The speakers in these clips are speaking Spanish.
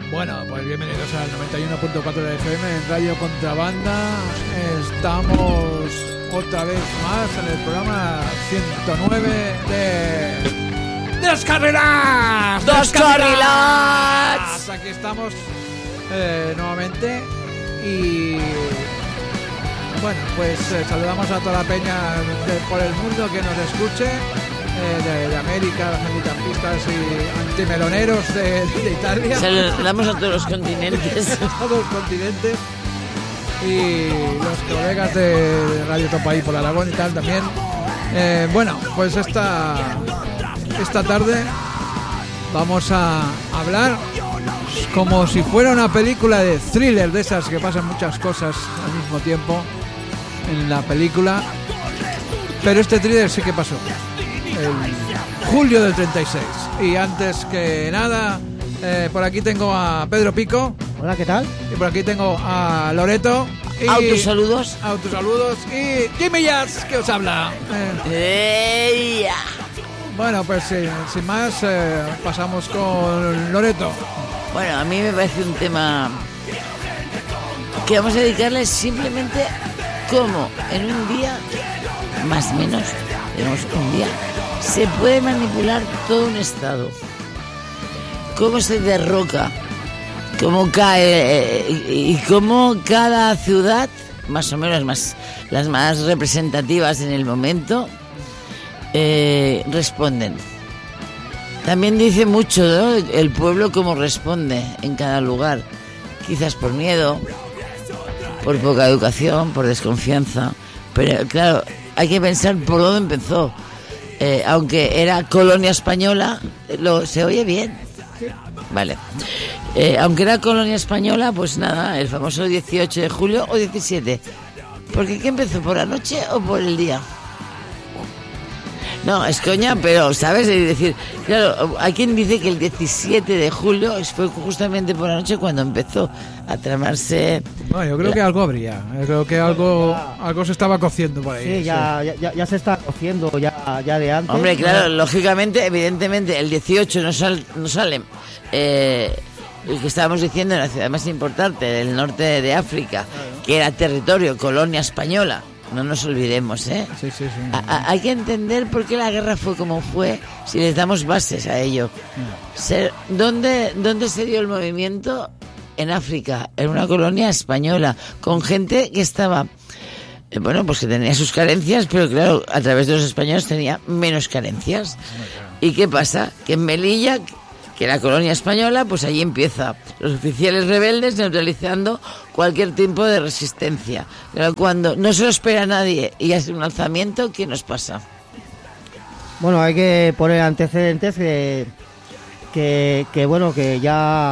Bueno, pues bienvenidos al 91.4 de FM en Radio Contrabanda. Estamos otra vez más en el programa 109 de Descarriladas. ¡Descarriladas! Aquí estamos nuevamente y bueno, pues saludamos a toda la peña por el mundo que nos escuche. De América, los antitampistas y antimeloneros de Italia. Saludamos a todos los continentes. Todos los continentes. Y los colegas de Radio Topaí por Aragón y tal también. Bueno, pues esta tarde vamos a hablar como si fuera una película de thriller, de esas que pasan muchas cosas al mismo tiempo en la película. Pero este thriller sí que pasó. El julio del 36. Y antes que nada, por aquí tengo a Pedro Pico. Hola, ¿qué tal? Y por aquí tengo a Loreto. Y Autosaludos. Y Jimmy Jazz, que os habla. Bueno, pues sin más, pasamos con Loreto. Bueno, a mí me parece un tema que vamos a dedicarle simplemente cómo en un día, más o menos, digamos un día, se puede manipular todo un estado. Cómo se derroca, cómo cae y cómo cada ciudad, más o menos las más representativas en el momento, responden. También dice mucho, ¿no?, el pueblo cómo responde en cada lugar. Quizás por miedo, por poca educación, por desconfianza. Pero claro, hay que pensar por dónde empezó. Aunque era colonia española, ¿se oye bien? Vale. Aunque era colonia española, pues nada, el famoso 18 de julio o 17. ¿Porque qué empezó? ¿Por la noche o por el día? No, es coña, pero, ¿sabes? Es decir, claro, hay quien dice que el 17 de julio fue justamente por la noche cuando empezó a tramarse... Bueno, yo creo que algo habría. Yo creo que algo se estaba cociendo por ahí. Sí, ya se está cociendo ya de antes. Hombre, claro, lógicamente, evidentemente, el 18 no sale... el que estábamos diciendo, la ciudad más importante del norte de África, que era territorio, colonia española. No nos olvidemos, ¿eh? Sí. Hay que entender por qué la guerra fue como fue, si les damos bases a ello. ¿Dónde se dio el movimiento? En África, en una colonia española, con gente que estaba... Bueno, pues que tenía sus carencias, pero claro, a través de los españoles tenía menos carencias. ¿Y qué pasa? Que en Melilla, que era colonia española, pues allí empieza los oficiales rebeldes neutralizando cualquier tipo de resistencia. Pero cuando no se lo espera nadie y hace un alzamiento, ¿qué nos pasa? Bueno, hay que poner antecedentes que bueno, que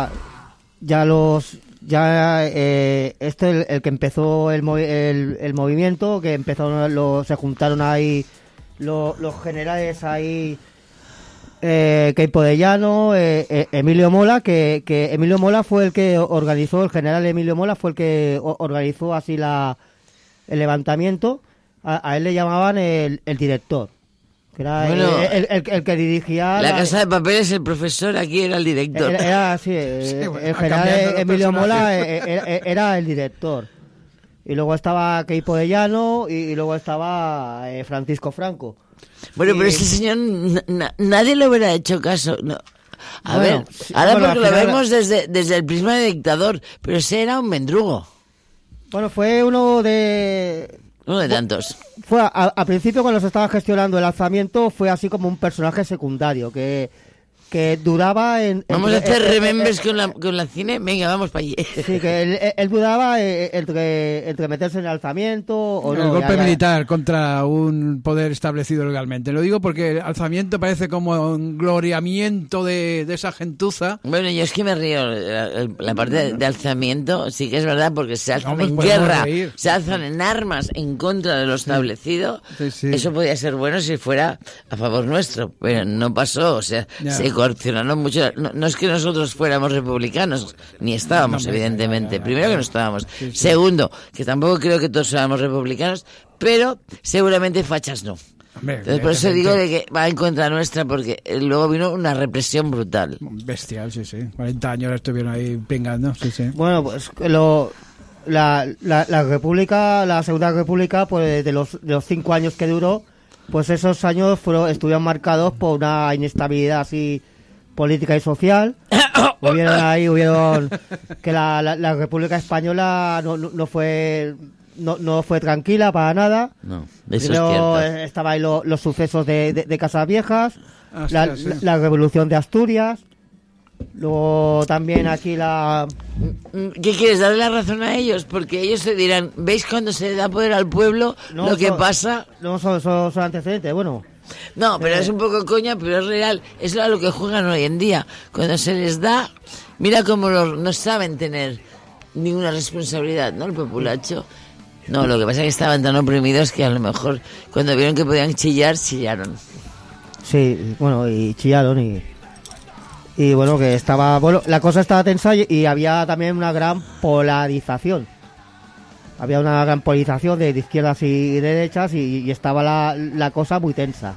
el que empezó el movimiento, que empezaron se juntaron ahí los generales ahí, Queipo de Llano, Emilio Mola, que Emilio Mola fue el que organizó, el general Emilio Mola fue el que organizó así el levantamiento. A él le llamaban el director, que era el que dirigía... La Casa de Papel es el profesor, aquí era el director. Era así, el general Emilio Mola era el director. Y luego estaba Queipo de Llano y luego estaba Francisco Franco. Bueno, pero ese señor nadie le hubiera hecho caso. No. A ver, ahora porque lo vemos desde el prisma de dictador, pero ese era un mendrugo. Bueno, fue uno de tantos. Fue al principio, cuando se estaba gestionando el alzamiento, fue así como un personaje secundario que dudaba en... Vamos a hacer remembers con la cine, venga, vamos para allí. Sí, que él dudaba entre meterse en el alzamiento o no. El golpe militar contra un poder establecido legalmente. Lo digo porque el alzamiento parece como un gloriamiento de esa gentuza. Bueno, yo es que me río. La parte de alzamiento sí que es verdad, porque se alzan en pues guerra, se alzan en armas en contra de lo establecido. Sí. Eso podía ser bueno si fuera a favor nuestro, pero no pasó. O sea, se coaccionaron mucho. No es que nosotros fuéramos republicanos, ni estábamos, evidentemente. Primero que no estábamos. Sí. Segundo, que tampoco creo que todos seamos republicanos, pero seguramente fachas no. Hombre, Entonces, por eso digo de que va en contra nuestra, porque luego vino una represión brutal. Bestial, sí. 40 años estuvieron ahí pingando, sí. Bueno, pues la República, la Segunda República, pues de los 5 años que duró, pues esos años estuvieron marcados por una inestabilidad así política y social. hubieron que la República Española no fue tranquila para nada. No, eso es cierto. Estaban ahí los sucesos de Casas Viejas, Hostia, la Revolución de Asturias. Luego también aquí ¿Qué quieres? ¿Darle la razón a ellos? Porque ellos se dirán, ¿veis cuando se le da poder al pueblo lo que pasa? No, son antecedentes, bueno. No, pero es un poco coña, pero es real. Es a lo que juegan hoy en día. Cuando se les da, mira cómo no saben tener ninguna responsabilidad, ¿no? El populacho. No, lo que pasa es que estaban tan oprimidos que a lo mejor cuando vieron que podían chillaron. Sí, bueno, y chillaron y bueno, que la cosa estaba tensa y había también una gran polarización. Había una gran polarización de izquierdas y derechas y estaba la cosa muy tensa.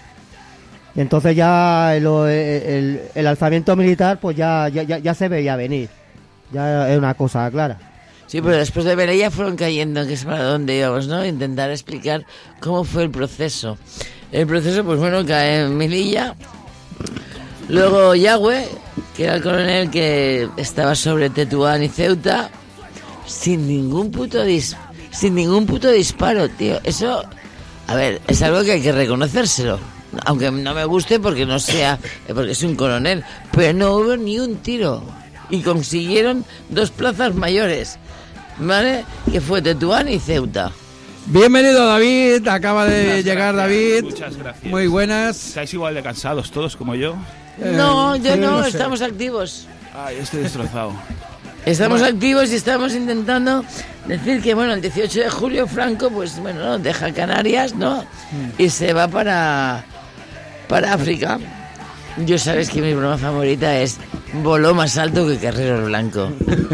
Y entonces ya el alzamiento militar pues ya se veía venir. Ya era una cosa clara. Sí, pero después de ver ella fueron cayendo, que es para dónde íbamos, ¿no? Intentar explicar cómo fue el proceso. El proceso, pues bueno, cae en Melilla. Luego Yagüe, que era el coronel que estaba sobre Tetuán y Ceuta, sin ningún puto disparo, tío. Eso, a ver, es algo que hay que reconocérselo. Aunque no me guste porque porque es un coronel, pero no hubo ni un tiro. Y consiguieron 2 plazas mayores, ¿vale? Que fue Tetuán y Ceuta. Bienvenido, David. Acaba de llegar David. Muchas gracias. Muy buenas. ¿Estáis igual de cansados todos como yo? No, yo sí, no, no sé. estamos activos. Ay, estoy destrozado. Estamos activos y estamos intentando decir que, bueno, el 18 de julio Franco, pues bueno, ¿no? Deja Canarias, ¿no? Y se va para África. Yo sabes que mi broma favorita es voló más alto que Carrero Blanco.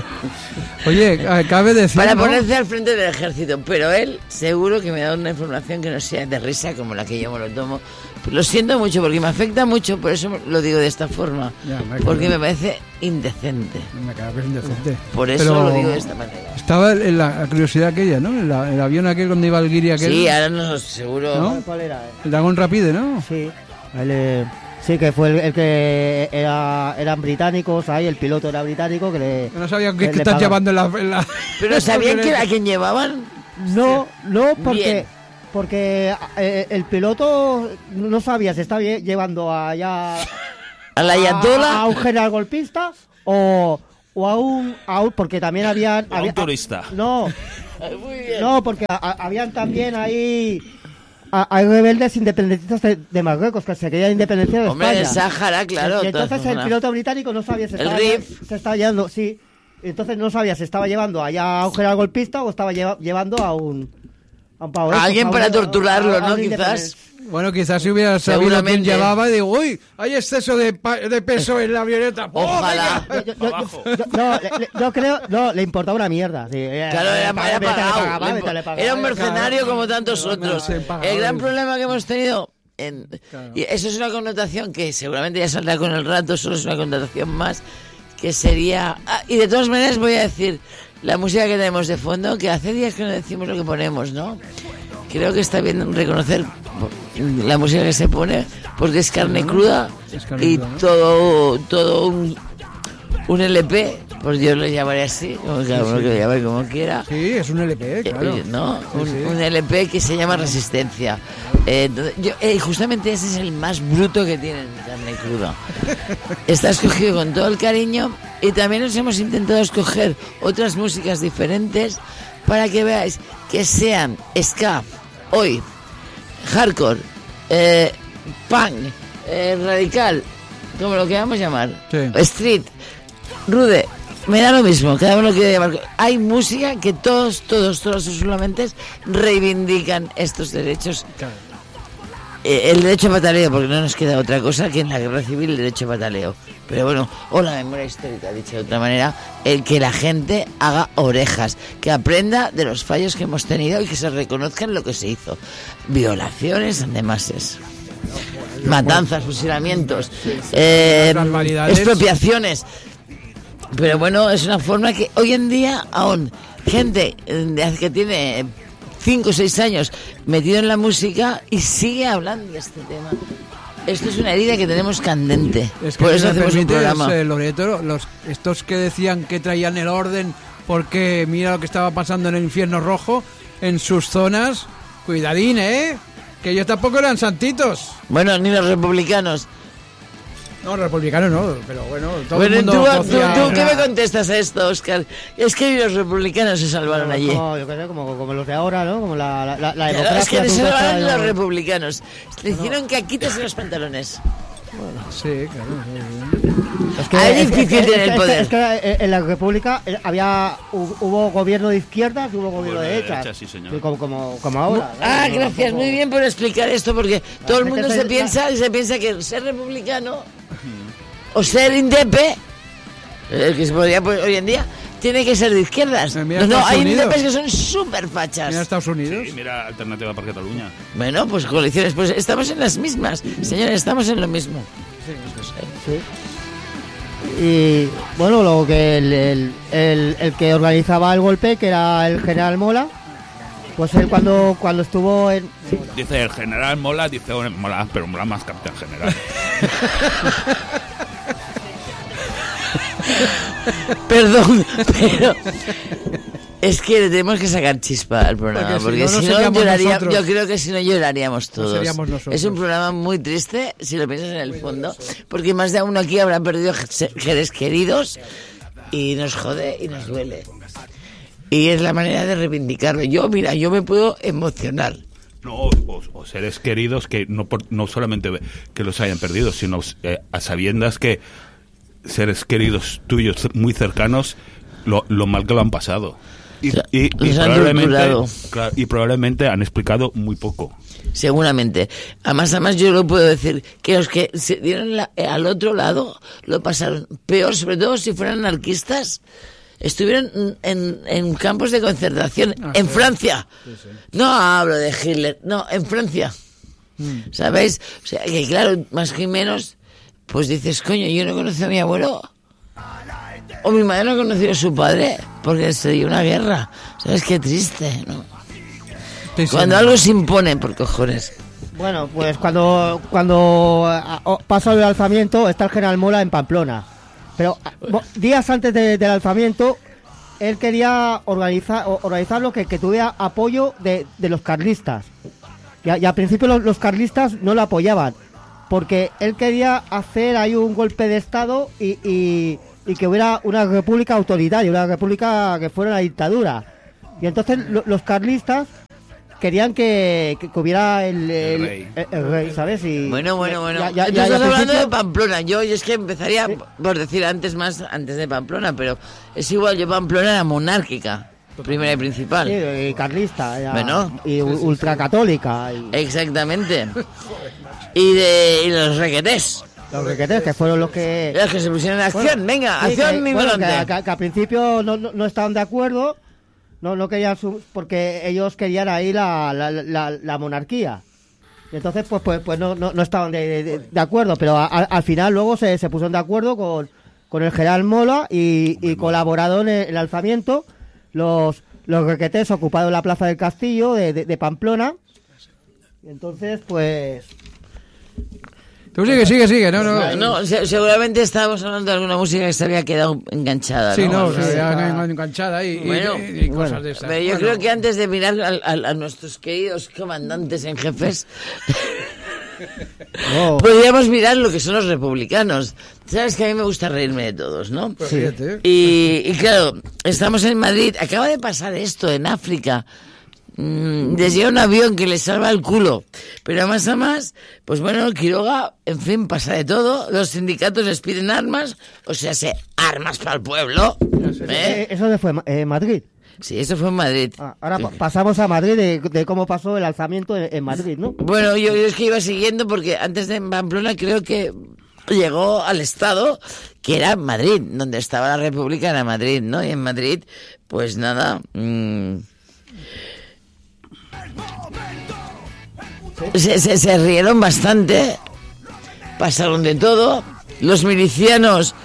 Oye, cabe decir, Para ¿no? ponerse al frente del ejército, pero él seguro que me da una información que no sea de risa como la que yo me lo tomo. Lo siento mucho porque me afecta mucho, por eso lo digo de esta forma, porque me parece indecente. Me cago que es indecente. Por eso Pero lo digo de esta manera. Estaba en la curiosidad aquella, ¿no? El avión aquel donde iba el guiri aquel. Sí, ahora no seguro. ¿No? ¿Cuál era? El Dragón Rapide, ¿no? Sí, sí, que fue el que eran británicos, ahí el piloto era británico que le... No sabía que le estás pagaban. llevando en la... Pero ¿sabían que a quién llevaban? No, Bien. porque el piloto no sabía si estaba llevando allá ¿A la Ayatollah? a un general golpista o a un porque también había un turista. No, Muy bien. no, porque habían también ahí hay rebeldes independentistas de Marruecos que se querían independencia de Hombre, España. el Sáhara, claro. Y entonces todas el piloto británico no sabía si El estaba, RIF. se estaba llevando, sí. Entonces no sabía si estaba llevando allá a un general golpista o estaba llevando a un pavo de A estos, alguien para torturarlo, ¿no? un Quizás. Bueno, quizás si hubiera sabido quién Seguramente. llevaba, digo, uy, hay exceso de peso en la avioneta. Ojalá. Abajo. Yo creo, no, le importaba una mierda. Sí, Claro, era pagado. Era un mercenario mercenario como tantos otros. sí, pagado. El gran problema que hemos tenido, y eso es una connotación que seguramente ya saldrá con el rato, solo es una connotación más, que sería... y de todas maneras voy a decir, la música que tenemos de fondo, que hace días que no decimos lo que ponemos, ¿no? Creo que está bien reconocer la música que se pone, porque es carne cruda Es carne y cruda, ¿no? todo un LP, pues yo lo llamaré así, como cada uno que lo llame como quiera. Sí, es un LP, claro. ¿No? Sí. Un LP que se llama Resistencia. Entonces, justamente ese es el más bruto que tienen, carne cruda. Está escogido con todo el cariño y también nos hemos intentado escoger otras músicas diferentes para que veáis que sean ska, hoy, hardcore, punk, radical, como lo queramos llamar, Sí. street, rude, me da lo mismo, cada uno quiere llamar. Hay música que todos sus mentes reivindican estos derechos. Claro. el derecho a pataleo, porque no nos queda otra cosa que en la guerra civil el derecho a pataleo. Pero bueno, o la memoria histórica, dicho de otra manera, el que la gente haga orejas, que aprenda de los fallos que hemos tenido y que se reconozca en lo que se hizo. Violaciones, además, matanzas, fusilamientos, expropiaciones. Pero bueno, es una forma que hoy en día aún gente que tiene 5 o 6 años metido en la música y sigue hablando de este tema. Esto es una herida que tenemos candente. Es que por eso hacemos un programa. Loreto, estos que decían que traían el orden porque mira lo que estaba pasando en el infierno rojo, en sus zonas, cuidadín, que ellos tampoco eran santitos. Bueno, ni los republicanos. No, republicanos no, pero bueno, todo Bueno, el mundo ¿tú qué me contestas a esto, Óscar? Es que los republicanos se salvaron allí. Yo qué sé, como los de ahora, ¿no? Como la Claro, democracia. es que se supuesta, salvaron ¿no? los republicanos. Le hicieron que quitarse los pantalones. Sí, claro. Es que, Es difícil tener el poder. Es que en la República hubo gobierno de izquierdas y hubo gobierno de derechas. derecha, sí, señor. Sí, como ahora. Ah, ¿no? gracias, Como- muy bien por explicar esto, porque todo el gente mundo se- se piensa que ser republicano o ser indepe, que se podría hoy en día, tiene que ser de izquierdas. Mira No, Estados hay Unidos. indepes que son súper fachas. Mira Estados Unidos. Sí, mira Alternativa por Cataluña. Bueno, pues coaliciones, pues estamos en las mismas, señores, estamos en lo mismo. Sí. Y bueno, luego que el que organizaba el golpe, que era el general Mola, pues él cuando estuvo en... Dice el general Mola, dice Mola, pero Mola más capitán general. Perdón, pero es que le tenemos que sacar chispa al programa, porque si no, si no no seríamos lloraría, nosotros. yo creo que si no lloraríamos todos. seríamos nosotros. Es un programa muy triste, si lo piensas en el fondo, porque más de uno aquí habrá perdido seres queridos y nos jode y nos duele. Y es la manera de reivindicarlo. Yo me puedo emocionar. No, o seres queridos que no solamente que los hayan perdido, sino a sabiendas que seres queridos tuyos muy cercanos lo mal que lo han pasado. Y Los han torturado. claro, y probablemente han explicado muy poco. Seguramente. Además yo lo puedo decir, que los que se dieron al otro lado lo pasaron peor, sobre todo si fueran anarquistas. Estuvieron en campos de concentración en Francia. Sí. No hablo de Hitler, no, en Francia. ¿Sabéis? O sea, que claro, más que menos, pues dices, coño, yo no conocí a mi abuelo. O mi madre no conoció a su padre porque se dio una guerra. ¿Sabes qué triste, no? Sí, Cuando algo se impone, por cojones. Bueno, pues cuando pasa el alzamiento está el general Mola en Pamplona. Pero días antes del alzamiento, él quería organizarlo que tuviera apoyo de los carlistas. Y al principio los carlistas no lo apoyaban, porque él quería hacer ahí un golpe de Estado y que hubiera una república autoritaria, una república que fuera una dictadura. Y entonces los carlistas querían que hubiera el rey, ¿sabes? Y Bueno. ya Tú estás al hablando principio- de Pamplona. Yo es que empezaría por decir antes de Pamplona, pero es igual, yo Pamplona era monárquica, primera y principal. Sí, y carlista, Bueno. y ultracatólica. Y Exactamente. Y los requetés, los requetés, que fueron los que... los que se pusieron en acción. Bueno, Venga, sí, acción que, migrante. que al principio no estaban de acuerdo, no querían porque ellos querían ahí la monarquía. Y entonces pues no estaban de acuerdo, pero al final luego se pusieron de acuerdo con el general Mola y colaboraron en el alzamiento. Los requetés ocuparon la plaza del Castillo de Pamplona. Y entonces pues... Tú sigue, no. No, seguramente estábamos hablando de alguna música que se había quedado enganchada. Sí, no, Algo así. se había enganchada ahí Bueno, y cosas de esas. Pero yo Bueno, creo que antes de mirar a nuestros queridos comandantes en jefes, Oh. podríamos mirar lo que son los republicanos. Sabes que a mí me gusta reírme de todos, ¿no? pues fíjate. Y claro, estamos en Madrid, acaba de pasar esto en África. Les llega un avión que les salva el culo, pero más a más, pues bueno, Quiroga, en fin, pasa de todo. Los sindicatos les piden armas, o sea, armas para el pueblo. ¿Eh? ¿Eso dónde fue? ¿Madrid? Sí, eso fue en Madrid. Ahora pasamos a Madrid de cómo pasó el alzamiento en Madrid, ¿no? Bueno, yo es que iba siguiendo porque antes de Pamplona creo que llegó al estado que era Madrid, donde estaba la República, era Madrid, ¿no? Y en Madrid, pues nada... Se rieron bastante, pasaron de todo, los milicianos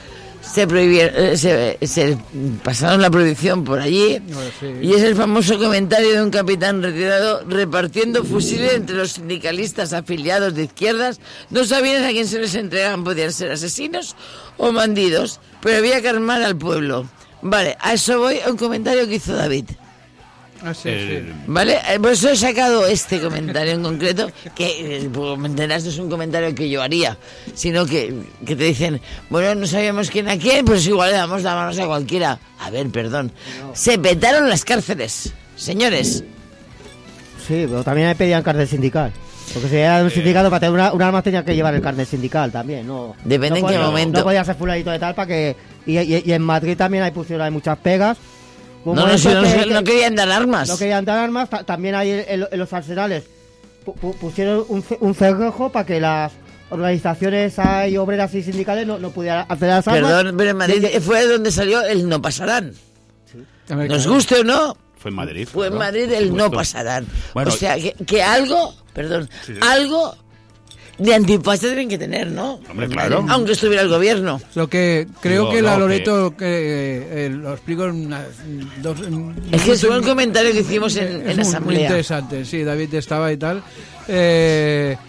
se pasaron la prohibición por allí, y es el famoso comentario de un capitán retirado: repartiendo fusiles entre los sindicalistas afiliados de izquierdas, no sabían a quién se les entregaban, podían ser asesinos o bandidos, pero había que armar al pueblo. Vale, a eso voy, a un comentario que hizo David. Vale, por eso he sacado este comentario en concreto, que me enterás, no es un comentario que yo haría, sino que te dicen, bueno, no sabíamos quién a quién, pues igual le damos la mano a cualquiera. A ver, perdón, se petaron las cárceles, señores. Sí, pero también me pedían carnet sindical. Porque si era un sindicato, para tener un arma tenía que llevar el carnet sindical también, ¿no? Depende en qué momento. No podía ser fulanito de tal para que... Y en Madrid también hay muchas pegas. No querían dar armas. No querían dar armas. También hay en los arsenales pusieron un cerrojo para que las organizaciones y obreras y sindicales no pudieran hacer las armas. Perdón, pero en Madrid fue donde salió el no pasarán. Sí. Nos guste o no. Fue en Madrid. Fue en Madrid el no pasarán. Bueno, o sea, que algo, perdón, sí. Algo de antipatía tienen que tener, ¿no? Hombre, claro. Aunque estuviera el gobierno. Lo que creo que la Loreto lo explico en dos... Es que es un comentario que hicimos en la asamblea. Muy interesante, sí, David estaba y tal. El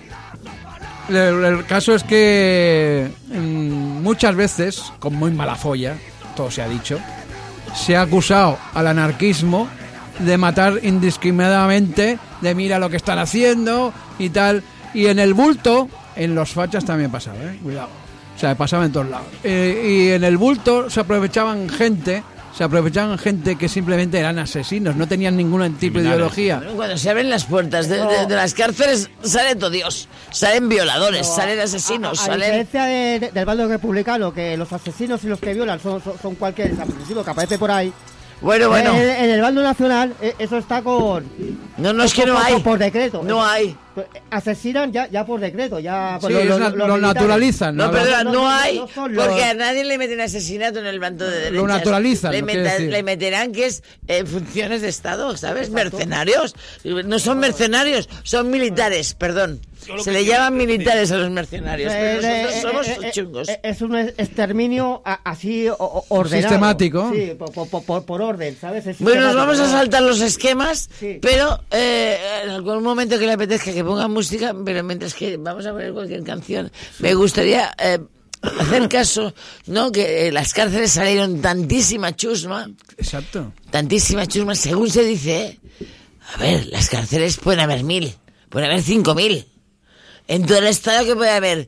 caso es que muchas veces, con muy mala folla, todo se ha dicho, se ha acusado al anarquismo de matar indiscriminadamente, de mira lo que están haciendo y tal... Y en el bulto, en los fachas también pasaba, cuidado. O sea, pasaba en todos lados. Y en el bulto se aprovechaban gente que simplemente eran asesinos, no tenían ningún tipo de ideología. Bueno, cuando se abren las puertas de las cárceles, sale todo Dios. Salen violadores, salen asesinos, a salen... diferencia del bando republicano, que los asesinos y los que violan son cualquier asesino que aparece por ahí. Bueno. En el bando nacional, eso está con... No, es que no hay. Por decreto. No hay. Asesinan ya por decreto, ya... Sí, lo naturalizan. No, perdón, no hay, porque a nadie le meten asesinato en el bando de derechas. Lo naturalizan. Le meterán que es funciones de Estado, ¿sabes? Exacto. Mercenarios. No son mercenarios, son militares, perdón. Se le llaman militares a los mercenarios, pero nosotros somos chungos. Es un exterminio así ordenado. Sistemático. Sí, por orden, ¿sabes? Bueno, nos vamos a saltar los esquemas, sí. Pero en algún momento que le apetezca que ponga música, pero mientras que vamos a poner cualquier canción, me gustaría hacer caso, ¿no? Que las cárceles salieron tantísima chusma. Exacto. Tantísima chusma, según se dice. A ver, las cárceles pueden haber 1000, pueden haber 5000. En todo el estado que puede haber,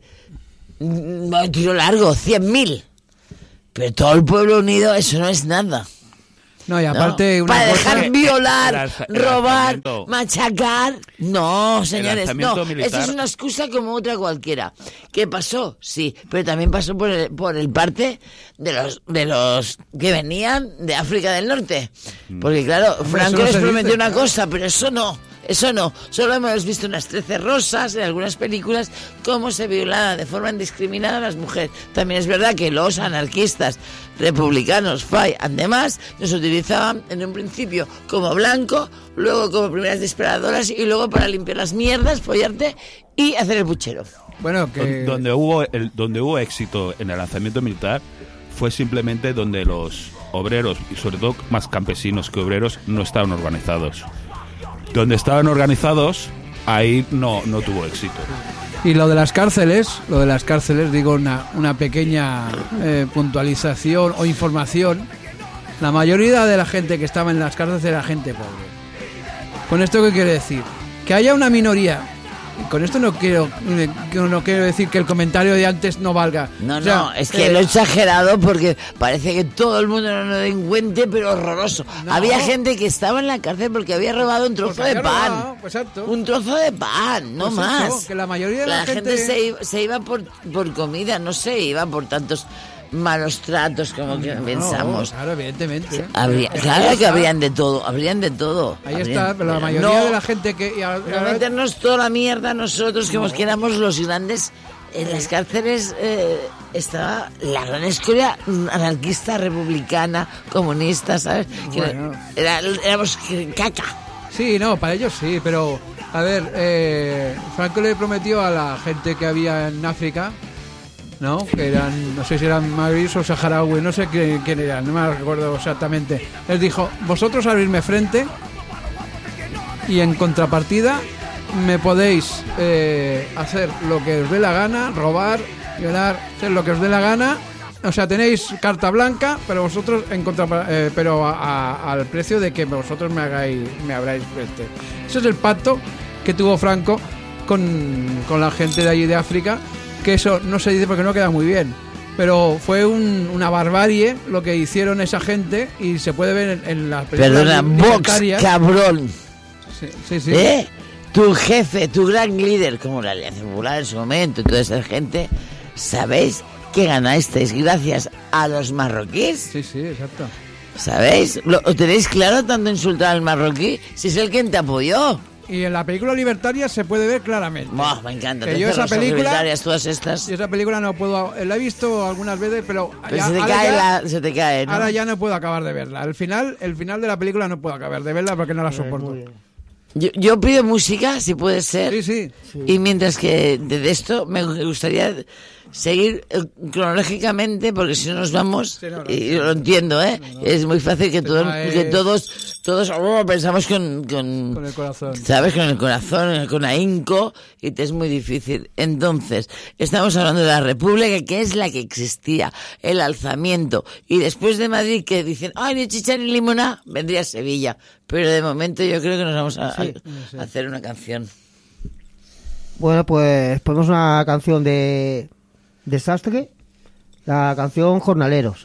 tiro largo, 100.000. Pero todo el pueblo unido, eso no es nada. No, y aparte... No. Para dejar violar, robar, machacar... No, señores, no. Eso es una excusa como otra cualquiera. ¿Qué pasó? Sí, pero también pasó por el parte de los que venían de África del Norte. Porque claro, Franco les prometió una cosa, pero eso no. Solo hemos visto unas 13 rosas en algunas películas cómo se violaba de forma indiscriminada a las mujeres. También es verdad que los anarquistas, republicanos, FAI, además, nos utilizaban en un principio como blanco, luego como primeras disparadoras y luego para limpiar las mierdas, follarte y hacer el puchero. Bueno, que... donde hubo éxito en el lanzamiento militar fue simplemente donde los obreros, y sobre todo más campesinos que obreros, no estaban organizados. Donde estaban organizados, ahí no tuvo éxito. Y lo de las cárceles, digo una pequeña puntualización o información. La mayoría de la gente que estaba en las cárceles era gente pobre. ¿Con esto qué quiere decir? Que haya una minoría. Y con esto no quiero decir que el comentario de antes no valga. No, o sea, es que lo he exagerado porque parece que todo el mundo era un delincuente, pero horroroso. No. Había gente que estaba en la cárcel porque había robado un trozo de pan. Un trozo de pan, no más. Eso, que la mayoría de la gente se iba por comida, no se iba por tantos malos tratos como que pensamos. Claro, evidentemente. Claro que habrían de todo. Ahí está, pero la mayoría de la gente que... No meternos toda la mierda nosotros, que éramos los grandes. En las cárceles estaba la gran escoria anarquista, republicana, comunista, ¿sabes? Bueno. Éramos caca. Sí, no, para ellos sí, pero... A ver, Franco le prometió a la gente que había en África, ¿no? Que eran, no sé si eran magrebíes o saharaui, no sé quién eran, no me recuerdo exactamente. Les dijo, vosotros abrirme frente y en contrapartida me podéis hacer lo que os dé la gana, robar, violar, hacer lo que os dé la gana. O sea, tenéis carta blanca, pero vosotros pero al precio de que vosotros me abráis frente. Ese es el pacto que tuvo Franco con la gente de allí de África, que eso no se dice porque no queda muy bien. Pero fue una barbarie lo que hicieron esa gente y se puede ver en las películas. Perdona, Vox, cabrón. Sí. Tu jefe, tu gran líder, como la Alianza Popular en su momento, y toda esa gente, ¿sabéis que ganasteis gracias a los marroquíes? Sí, exacto. ¿Sabéis? ¿Lo tenéis claro tanto insultar al marroquí? Si es el quien te apoyó. Y en la película Libertaria se puede ver claramente. Me encanta. Que yo esa película, todas estas. Y esa película no puedo, la he visto algunas veces, pero ya, se te cae, ¿no? Ahora ya no puedo acabar de verla. El final de la película no puedo acabar de verla porque no la soporto. Yo pido música, si puede ser. Sí. Y mientras que de esto me gustaría seguir cronológicamente, porque si no nos vamos, y yo lo entiendo, ¿eh? No. Es muy fácil que todos pensamos con el corazón. ¿Sabes? Con el corazón, con ahínco, y te es muy difícil. Entonces, estamos hablando de la República, que es la que existía, el alzamiento, y después de Madrid, que dicen, ¡ay, ni chicha ni limona! Vendría Sevilla. Pero de momento yo creo que nos vamos a hacer una canción. Bueno, pues ponemos una canción de Desastre, la canción Jornaleros.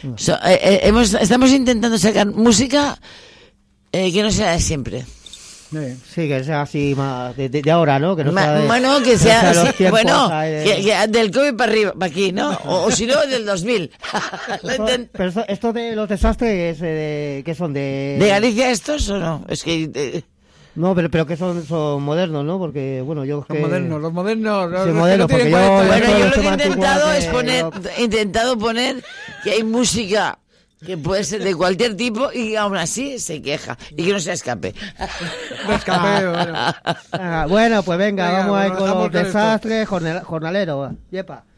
Estamos intentando sacar música que no sea de siempre. Sí, que sea así más de ahora, ¿no? Que no sea bueno, que sea que del COVID para arriba, para aquí, ¿no? O si no, del 2000. Pero esto de los desastres, ¿qué son? ¿De Galicia estos o no? Es que... No, pero que son modernos, ¿no? Porque, bueno, yo... Los modernos. Sí, modernos, porque yo lo que he intentado poner que hay música que puede ser de cualquier tipo y aún así se queja. Y que no se escape. Bueno, pues venga, vamos a ir con los desastres, jornalero. Yepa.